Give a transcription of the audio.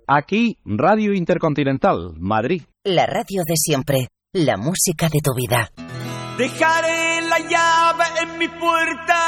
Aquí, Radio Intercontinental, Madrid. La radio de siempre, la música de tu vida. Dejaré la llave en mi puerta.